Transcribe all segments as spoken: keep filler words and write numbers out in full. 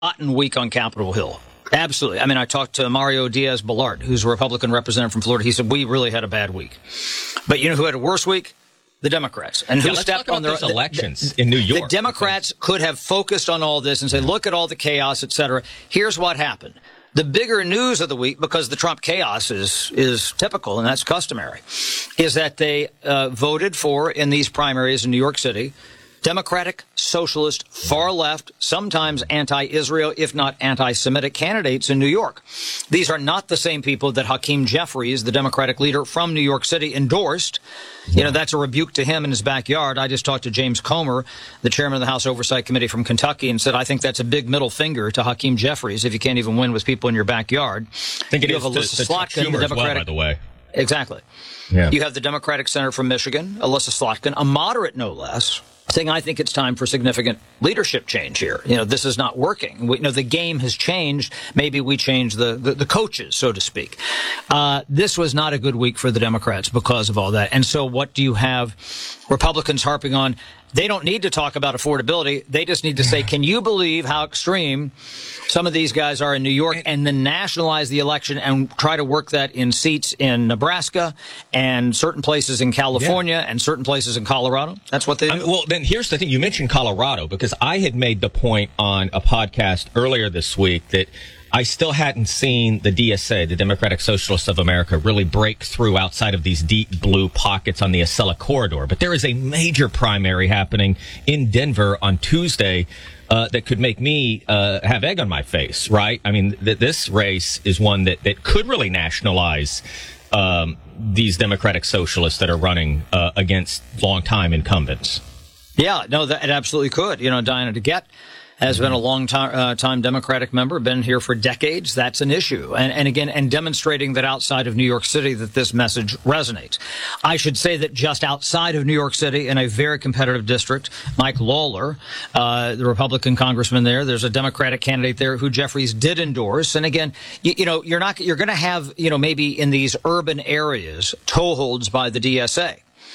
rotten week on Capitol Hill. Absolutely. I mean, I talked to Mario Diaz-Balart, who's a Republican representative from Florida. He said, we really had a bad week. But you know who had a worse week? The Democrats. And who yeah, let's stepped talk on about their those elections the, in New York. The Democrats could have focused on all this and say, look at all the chaos, et cetera. Here's what happened. The bigger news of the week, because the Trump chaos is is typical and that's customary, is that they uh, voted for, in these primaries in New York City, Democratic, socialist, far left, sometimes anti-Israel, if not anti-Semitic candidates in New York. These are not the same people that Hakeem Jeffries, the Democratic leader from New York City, endorsed. You know, that's a rebuke to him in his backyard. I just talked to James Comer, the chairman of the House Oversight Committee from Kentucky, and said, I think that's a big middle finger to Hakeem Jeffries if you can't even win with people in your backyard. I think it you is have Alyssa to, to Slotkin, Schumer the as well, Democratic, by the way. Exactly. Yeah. You have the Democratic senator from Michigan, Alyssa Slotkin, a moderate no less, saying, I think it's time for significant leadership change here. You know, this is not working. We, you know, the game has changed. Maybe we change the, the, the coaches, so to speak. Uh, this was not a good week for the Democrats because of all that. And so what do you have Republicans harping on? They don't need to talk about affordability. They just need to say, can you believe how extreme some of these guys are in New York, and then nationalize the election and try to work that in seats in Nebraska and certain places in California yeah. and certain places in Colorado? That's what they do. I mean, well, then here's the thing. You mentioned Colorado because I had made the point on a podcast earlier this week that I still hadn't seen the D S A, the Democratic Socialists of America, really break through outside of these deep blue pockets on the Acela corridor. But there is a major primary happening in Denver on Tuesday uh, that could make me uh, have egg on my face, right? I mean, th- this race is one that, that could really nationalize um, these Democratic Socialists that are running uh, against longtime incumbents. Yeah, no, that, it absolutely could. You know, Diana DeGette has been a long time, uh, time Democratic member, been here for decades. That's an issue. And, and again, and demonstrating that outside of New York City that this message resonates. I should say that just outside of New York City, in a very competitive district, Mike Lawler, uh, the Republican congressman there, there's a Democratic candidate there who Jeffries did endorse. And again, you, you know, you're not, you're going to have, you know, maybe in these urban areas, toeholds by the D S A.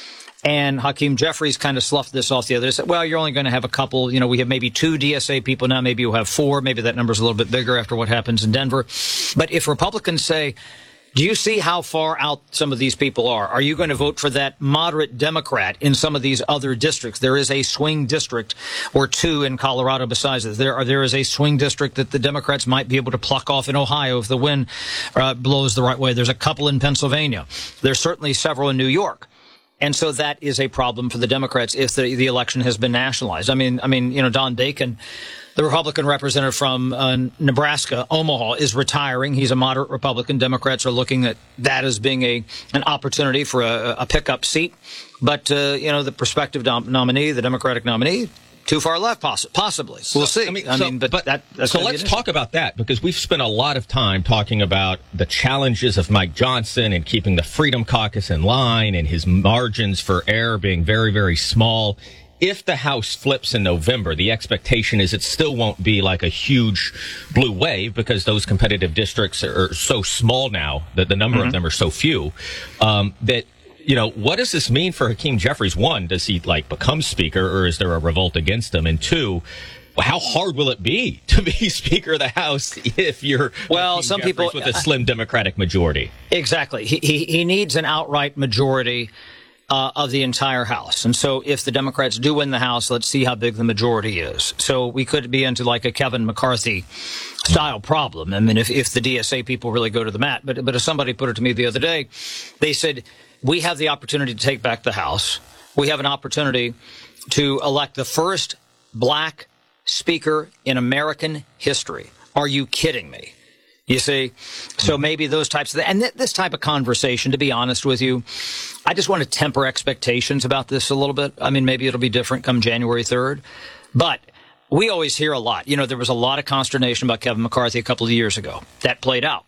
And Hakeem Jeffries kind of sloughed this off the other. He said, well, you're only going to have a couple. You know, we have maybe two D S A people now. Maybe you'll have four. Maybe that number's a little bit bigger after what happens in Denver. But if Republicans say, do you see how far out some of these people are? Are you going to vote for that moderate Democrat in some of these other districts? There is a swing district or two in Colorado besides this. There are, there is a swing district that the Democrats might be able to pluck off in Ohio if the wind uh, blows the right way. There's a couple in Pennsylvania. There's certainly several in New York. And so that is a problem for the Democrats if the, the election has been nationalized. I mean, I mean, you know, Don Bacon, the Republican representative from uh, Nebraska, Omaha, is retiring. He's a moderate Republican. Democrats are looking at that as being a an opportunity for a, a pickup seat. But, uh, you know, the prospective dom- nominee, the Democratic nominee, too far left, poss- possibly. We'll see. I mean, I so, mean but, but that, that's so let's talk about that, because we've spent a lot of time talking about the challenges of Mike Johnson and keeping the Freedom Caucus in line and his margins for error being very, very small. If the House flips in November, the expectation is it still won't be like a huge blue wave because those competitive districts are so small now, that the number mm-hmm. of them are so few, um, that you know, what does this mean for Hakeem Jeffries? One, does he like become speaker, or is there a revolt against him? And two, how hard will it be to be Speaker of the House if you're well, Hakeem some Jeffries people with a slim Democratic majority? Exactly. He he, he needs an outright majority uh, of the entire House. And so if the Democrats do win the House, let's see how big the majority is. So we could be into like a Kevin McCarthy style problem. I mean, if if the D S A people really go to the mat. But but as somebody put it to me the other day, they said, we have the opportunity to take back the House. We have an opportunity to elect the first black speaker in American history. Are you kidding me? You see? So maybe those types of things. And th- this type of conversation, to be honest with you, I just want to temper expectations about this a little bit. I mean, maybe it'll be different come January third. But we always hear a lot. You know, there was a lot of consternation about Kevin McCarthy a couple of years ago. That played out.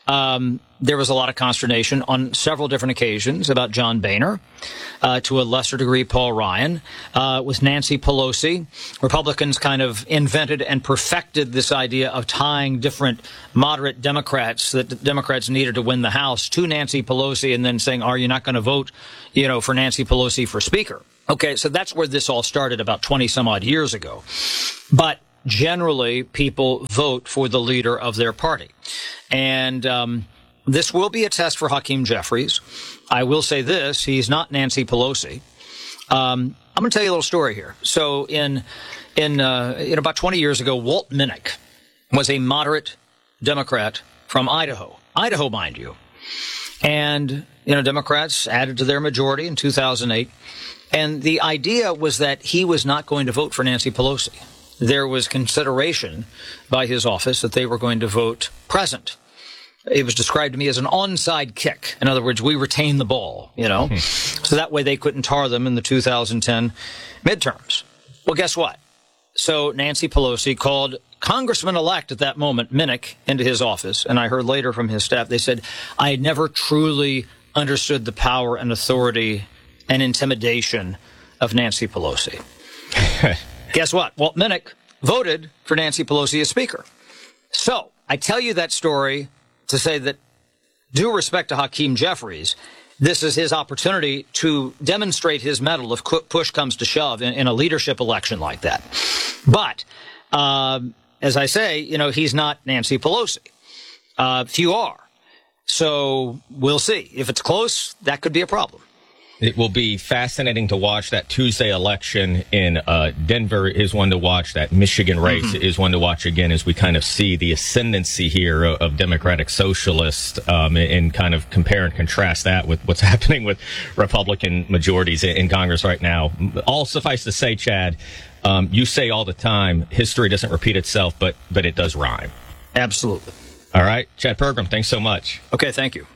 Um, there was a lot of consternation on several different occasions about John Boehner, uh, to a lesser degree Paul Ryan, uh, with Nancy Pelosi. Republicans kind of invented and perfected this idea of tying different moderate Democrats that the Democrats needed to win the House to Nancy Pelosi, and then saying, are you not going to vote, you know, for Nancy Pelosi for Speaker? Okay, so that's where this all started about twenty some odd years ago. But generally people vote for the leader of their party. And um, this will be a test for Hakeem Jeffries. I will say this, he's not Nancy Pelosi. Um, I'm going to tell you a little story here. So in in, uh, in about twenty years ago, Walt Minnick was a moderate Democrat from Idaho. Idaho, mind you. And, you know, Democrats added to their majority in two thousand eight. And the idea was that he was not going to vote for Nancy Pelosi. There was consideration by his office that they were going to vote present. It was described to me as an onside kick. In other words, we retain the ball, you know, so that way they couldn't tar them in the two thousand ten midterms. Well, guess what? So Nancy Pelosi called Congressman-elect at that moment, Minnick, into his office. And I heard later from his staff, they said, I had never truly understood the power and authority and intimidation of Nancy Pelosi. Guess what? Walt Minnick voted for Nancy Pelosi as Speaker. So I tell you that story to say that, due respect to Hakeem Jeffries, this is his opportunity to demonstrate his mettle if push comes to shove in, in a leadership election like that. But, uh, as I say, you know, he's not Nancy Pelosi. Uh, few are. So we'll see. If it's close, that could be a problem. It will be fascinating to watch. That Tuesday election in uh, Denver is one to watch. That Michigan race mm-hmm. is one to watch again as we kind of see the ascendancy here of, of Democratic Socialists um, and, and kind of compare and contrast that with what's happening with Republican majorities in, in Congress right now. All suffice to say, Chad, um, you say all the time, history doesn't repeat itself, but but it does rhyme. Absolutely. All right. Chad Pergram, thanks so much. Okay, thank you.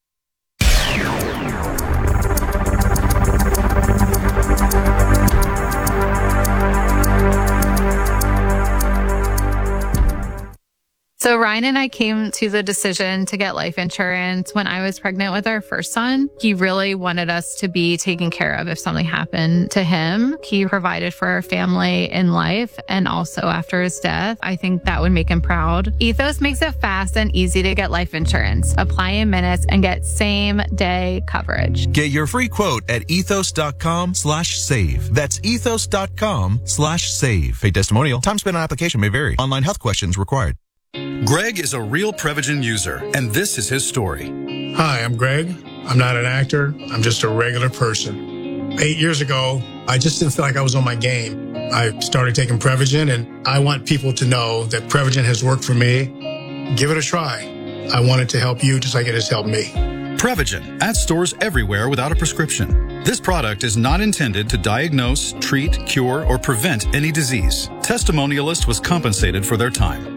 So Ryan and I came to the decision to get life insurance when I was pregnant with our first son. He really wanted us to be taken care of if something happened to him. He provided for our family in life and also after his death. I think that would make him proud. Ethos makes it fast and easy to get life insurance. Apply in minutes and get same day coverage. Get your free quote at ethos.com slash save. That's ethos.com slash save. Paid testimonial. Time spent on application may vary. Online health questions required. Greg is a real Prevagen user, and this is his story. Hi, I'm Greg. I'm not an actor. I'm just a regular person. Eight years ago, I just didn't feel like I was on my game. I started taking Prevagen, and I want people to know that Prevagen has worked for me. Give it a try. I want it to help you just like it has helped me. Prevagen, at stores everywhere without a prescription. This product is not intended to diagnose, treat, cure, or prevent any disease. Testimonialist was compensated for their time.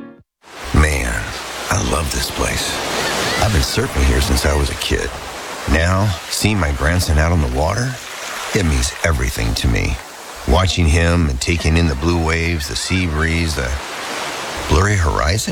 Man, I love this place. I've been surfing here since I was a kid. Now, seeing my grandson out on the water, it means everything to me. Watching him and taking in the blue waves, the sea breeze, the blurry horizon.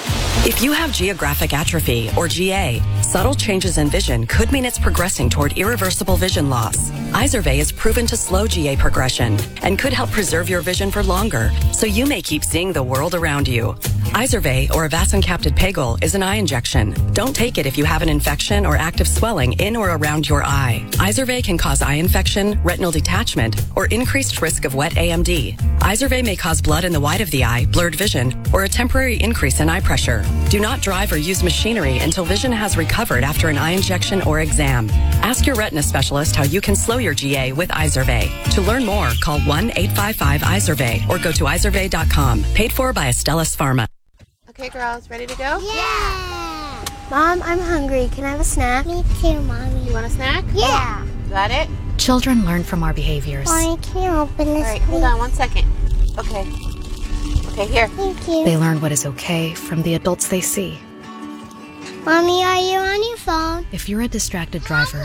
If you have geographic atrophy, or G A, subtle changes in vision could mean it's progressing toward irreversible vision loss. Izervay is proven to slow G A progression and could help preserve your vision for longer, so you may keep seeing the world around you. Izervay, or avacincaptad pegol, is an eye injection. Don't take it if you have an infection or active swelling in or around your eye. Izervay can cause eye infection, retinal detachment, or increased risk of wet A M D. Izervay may cause blood in the white of the eye, blurred vision, or a temporary increase in eye pressure. Do not drive or use machinery until vision has recovered after an eye injection or exam. Ask your retina specialist how you can slow your G A with Izervay. To learn more, call one eight five five Izervay or go to izervay dot com. Paid for by Astellas Pharma. Okay, girls, ready to go? Yeah! Mom, I'm hungry. Can I have a snack? Me too, Mommy. You want a snack? Yeah! Got it? Children learn from our behaviors. Mommy, can you open this, All right, please? hold on one second. Okay. Okay, here. Thank you. They learn what is okay from the adults they see. Mommy, are you on your phone? If you're a distracted driver,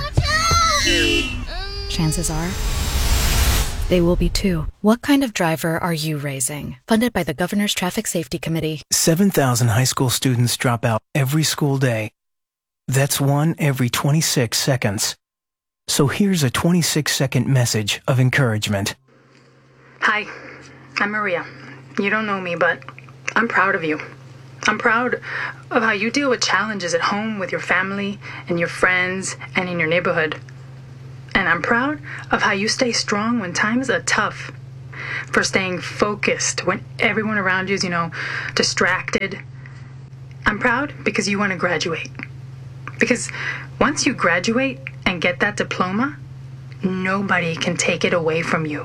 chances are they will be too. What kind of driver are you raising? Funded by the Governor's Traffic Safety Committee. seven thousand high school students drop out every school day. That's one every twenty-six seconds. So here's a twenty-six second message of encouragement. Hi, I'm Maria. You don't know me, but I'm proud of you. I'm proud of how you deal with challenges at home with your family and your friends and in your neighborhood. And I'm proud of how you stay strong when times are tough. for staying focused when everyone around you is, you know, distracted. I'm proud because you want to graduate. Because once you graduate and get that diploma, nobody can take it away from you.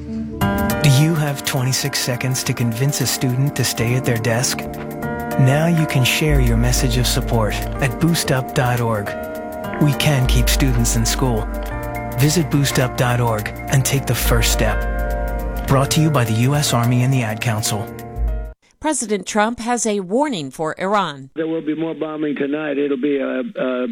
Do you have twenty-six seconds to convince a student to stay at their desk? Now you can share your message of support at boost up dot org. We can keep students in school. Visit boost up dot org and take the first step. Brought to you by the U S Army and the Ad Council. President Trump has a warning for Iran. There will be more bombing tonight. It'll be a, a,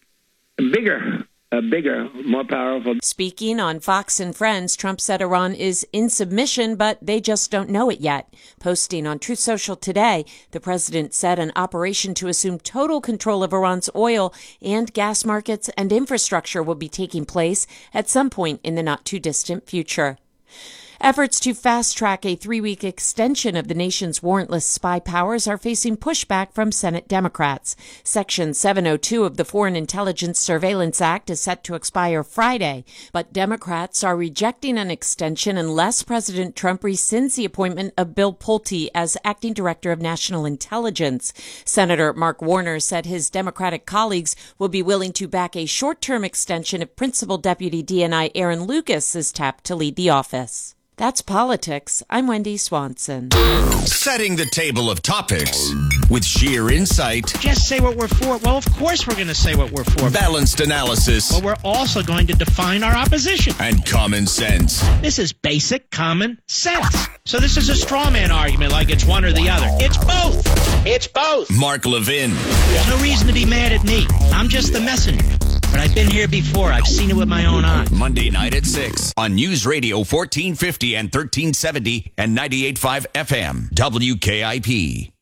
a bigger, a bigger, more powerful. Speaking on Fox and Friends, Trump said Iran is in submission, but they just don't know it yet. Posting on Truth Social today, the president said an operation to assume total control of Iran's oil and gas markets and infrastructure will be taking place at some point in the not-too-distant future. Efforts to fast-track a three-week extension of the nation's warrantless spy powers are facing pushback from Senate Democrats. Section seven oh two of the Foreign Intelligence Surveillance Act is set to expire Friday, but Democrats are rejecting an extension unless President Trump rescinds the appointment of Bill Pulte as acting director of national intelligence. Senator Mark Warner said his Democratic colleagues will be willing to back a short-term extension if Principal Deputy D N I Aaron Lucas is tapped to lead the office. That's politics. I'm Wendy Swanson. Setting the table of topics with sheer insight. Just say what we're for. Well, of course we're going to say what we're for. Balanced analysis. But we're also going to define our opposition. And common sense. This is basic common sense. So this is a straw man argument like it's one or the other. It's both. It's both. Mark Levin. There's no reason to be mad at me. I'm just the messenger. But I've been here before. I've seen it with my own eyes. Monday night at six on News Radio fourteen fifty and thirteen seventy and ninety-eight point five F M. W K I P.